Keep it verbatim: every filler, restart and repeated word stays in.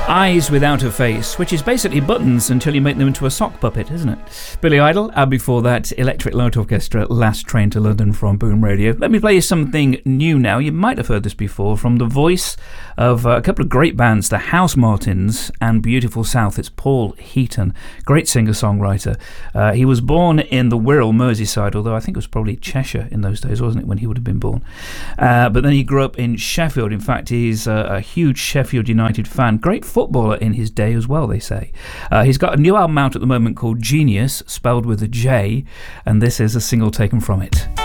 Eyes Without a Face, which is basically buttons until you make them into a sock puppet, isn't it? Billy Idol, and before that, Electric Light Orchestra, Last Train to London from Boom Radio. Let me play you something new now. You might have heard this before from the voice of uh, a couple of great bands, the Housemartins and Beautiful South. It's Paul Heaton, great singer-songwriter. Uh, he was born in the Wirral, Merseyside, although I think it was probably Cheshire in those days, wasn't it, when he would have been born? Uh, but then he grew up in Sheffield. In fact, he's a, a huge Sheffield United fan. Great footballer in his day as well, they say. Uh, he's got a new album out at the moment called Genius, spelled with a J, and this is a single taken from it.